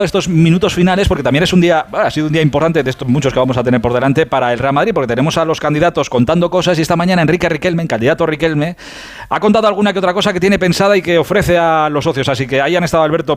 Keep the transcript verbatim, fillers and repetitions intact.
estos minutos finales, porque también es un día, bueno, ha sido un día importante de estos muchos que vamos a tener por delante para el Real Madrid, porque tenemos a los candidatos contando cosas y esta mañana Enrique Riquelme, candidato Riquelme, ha contado alguna que otra cosa que tiene pensada y que ofrece a los socios, así que ahí han estado Alberto